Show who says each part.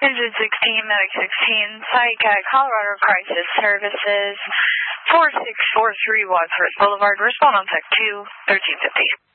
Speaker 1: Engine 16, Medic 16, SciCat, Colorado Crisis Services, 4643 Wadsworth Boulevard. Respond on Tech 2, 1350.